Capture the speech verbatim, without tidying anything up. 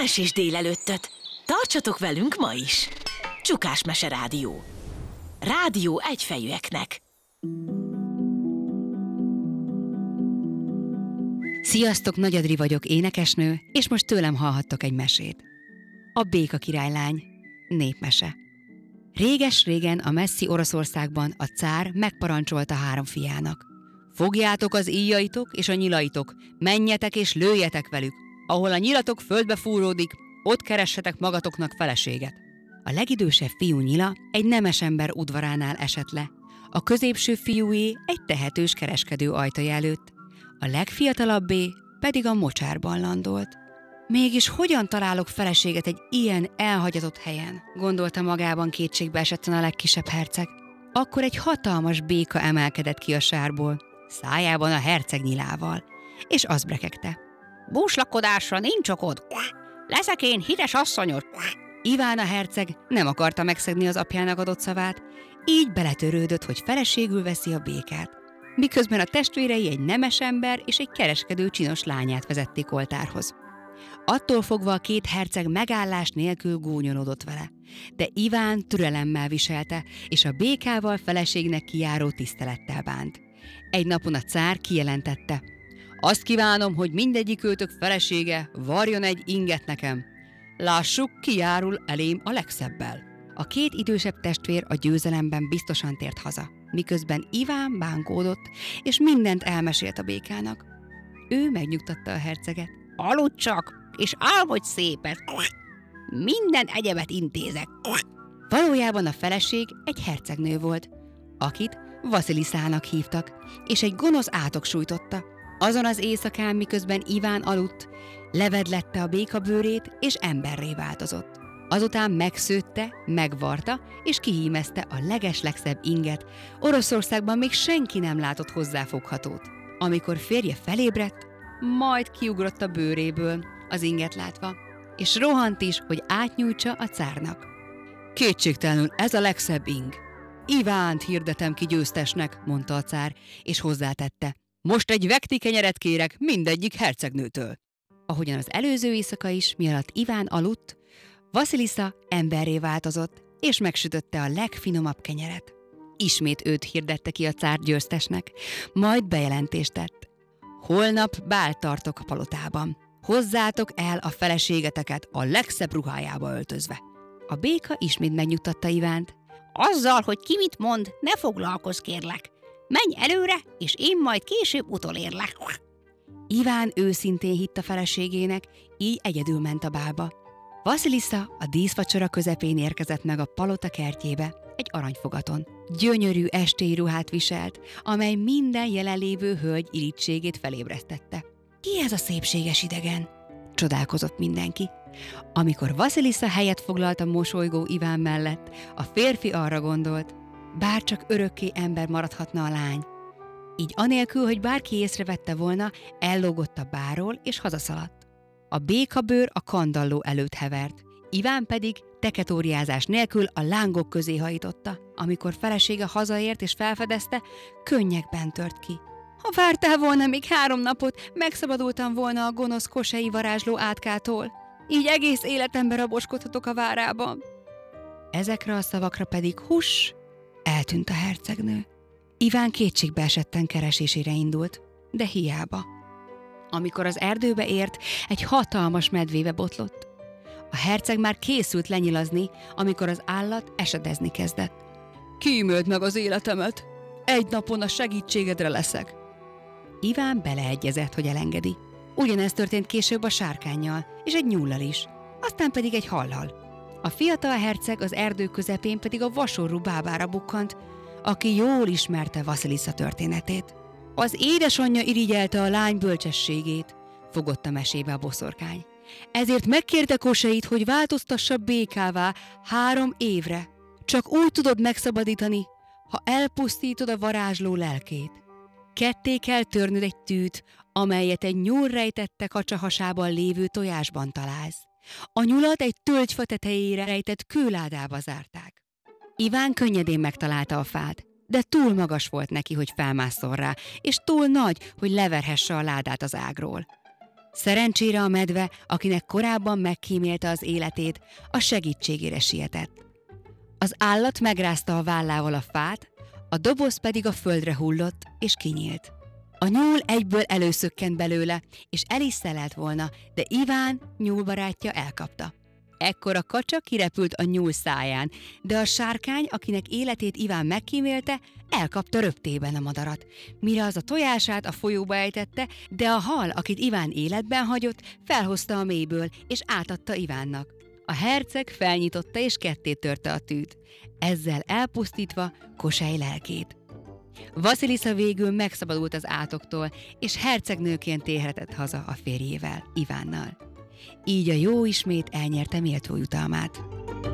mesés délelőttöt. Tartsatok velünk ma is. Csukás Mese Rádió. Rádió egyfejűeknek. Sziasztok, Nagy Adri vagyok, énekesnő, és most tőlem hallhattok egy mesét. A Béka királylány, népmese. Réges-régen a messzi Oroszországban a cár megparancsolta három fiának. Fogjátok az íjaitok és a nyilaitok, menjetek és lőjetek velük. Ahol a nyilatok földbe fúródik, ott keressetek magatoknak feleséget. A legidősebb fiú Nyila egy nemes ember udvaránál esett le. A középső fiúé egy tehetős kereskedő ajtaja előtt. A legfiatalabbé pedig a mocsárban landolt. Mégis hogyan találok feleséget egy ilyen elhagyatott helyen, gondolta magában kétségbe esetten a legkisebb herceg. Akkor egy hatalmas béka emelkedett ki a sárból, szájában a herceg Nyilával, és azt brekegte. Búslakodásra nincs okod. Leszek én hides asszonyod. Iván a herceg nem akarta megszegni az apjának adott szavát, így beletörődött, hogy feleségül veszi a békát. Miközben a testvérei egy nemes ember és egy kereskedő csinos lányát vezették oltárhoz. Attól fogva a két herceg megállás nélkül gúnyolódott vele, de Iván türelemmel viselte, és a békával feleségnek kijáró tisztelettel bánt. Egy napon a cár kijelentette: azt kívánom, hogy mindegyikőtök felesége varjon egy inget nekem. Lássuk, ki járul elém a legszebbel. A két idősebb testvér a győzelemben biztosan tért haza, miközben Iván bánkódott, és mindent elmesélt a békának. Ő megnyugtatta a herceget. Aludj csak, és álmodj szépet. Minden egyebet intézek. Valójában a feleség egy hercegnő volt, akit Vasiliszának hívtak, és egy gonosz átok sújtotta. Azon az éjszakán, miközben Iván aludt, levedlette a béka bőrét, és emberré változott. Azután megszőtte, megvarta, és kihímezte a legeslegszebb inget. Oroszországban még senki nem látott hozzáfoghatót. Amikor férje felébredt, majd kiugrott a bőréből az inget látva, és rohant is, hogy átnyújtsa a cárnak. Kétségtelenül ez a legszebb ing. Ivánt hirdetem ki győztesnek, mondta a cár, és hozzátette. Most egy vekti kenyeret kérek mindegyik hercegnőtől. Ahogyan az előző éjszaka is, mialatt Iván aludt, Vasilisza emberré változott, és megsütötte a legfinomabb kenyeret. Ismét őt hirdette ki a cár győztesnek, majd bejelentést tett. Holnap bált tartok a palotában. Hozzátok el a feleségeteket a legszebb ruhájába öltözve. A béka ismét megnyugtatta Ivánt. Azzal, hogy ki mit mond, ne foglalkozz, kérlek. Menj előre, és én majd később utolérlek. Iván őszintén hitt a feleségének, így egyedül ment a bálba. Vasilisza a díszvacsora közepén érkezett meg a palota kertjébe, egy aranyfogaton. Gyönyörű estély ruhát viselt, amely minden jelenlévő hölgy irítségét felébresztette. Ki ez a szépséges idegen? Csodálkozott mindenki. Amikor Vasilisza helyet foglalt a mosolygó Iván mellett, a férfi arra gondolt, bárcsak örökké ember maradhatna a lány. Így anélkül, hogy bárki észrevette volna, ellógott a bárról és hazaszaladt. A békabőr a kandalló előtt hevert, Iván pedig teketóriázás nélkül a lángok közé hajította. Amikor felesége hazaért és felfedezte, könnyekben tört ki. Ha vártál volna még három napot, megszabadultam volna a gonosz kosei varázsló átkától. Így egész életemben raboskodhatok a várában. Ezekre a szavakra pedig huss, eltűnt a hercegnő. Iván kétségbe esetten keresésére indult, de hiába. Amikor az erdőbe ért, egy hatalmas medvébe botlott. A herceg már készült lenyilazni, amikor az állat esedezni kezdett. Kíméld meg az életemet, egy napon a segítségedre leszek. Iván beleegyezett, hogy elengedi. Ugyanezt történt később a sárkánnyal, és egy nyúllal is, aztán pedig egy hallal. A fiatal herceg az erdő közepén pedig a vasorú bábára bukkant, aki jól ismerte Vasilisza történetét. Az édesanyja irigyelte a lány bölcsességét, fogott a mesébe a boszorkány. Ezért megkérte Koseit, hogy változtassa békává három évre. Csak úgy tudod megszabadítani, ha elpusztítod a varázsló lelkét. Ketté kell törnöd egy tűt, amelyet egy nyúl rejtette kacsahasában lévő tojásban találsz. A nyulat egy tölgyfa tetejére rejtett kőládába zárták. Iván könnyedén megtalálta a fát, de túl magas volt neki, hogy felmásszon rá, és túl nagy, hogy leverhesse a ládát az ágról. Szerencsére a medve, akinek korábban megkímélte az életét, a segítségére sietett. Az állat megrázta a vállával a fát, a doboz pedig a földre hullott és kinyílt. A nyúl egyből előszökkent belőle, és el is szelelt volna, de Iván, nyúlbarátja elkapta. Ekkor a kacsa kirepült a nyúl száján, de a sárkány, akinek életét Iván megkímélte, elkapta röptében a madarat, mire az a tojását a folyóba ejtette, de a hal, akit Iván életben hagyott, felhozta a mélyből, és átadta Ivánnak. A herceg felnyitotta és ketté törte a tűt, ezzel elpusztítva Kosely lelkét. Vasziliszta végül megszabadult az átoktól, és hercegnőként térhetett haza a férjével, Ivánnal. Így a jó ismét elnyerte méltó jutalmát.